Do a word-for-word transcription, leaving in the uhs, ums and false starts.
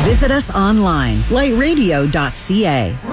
Visit us online, light radio dot c a.